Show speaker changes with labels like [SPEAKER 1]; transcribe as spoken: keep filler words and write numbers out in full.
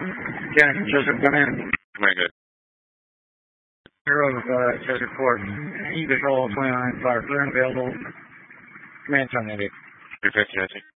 [SPEAKER 1] Jack and Joseph, come in.
[SPEAKER 2] Very good.
[SPEAKER 1] Hero of uh, Joseph Ford. E control twenty-nine, fire clear and available. Command terminated.
[SPEAKER 2] three fifty, I think.